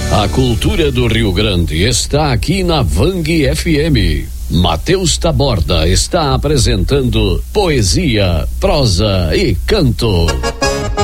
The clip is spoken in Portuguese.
A cultura do Rio Grande está aqui na Vang FM. Matheus Taborda está apresentando poesia, prosa e canto.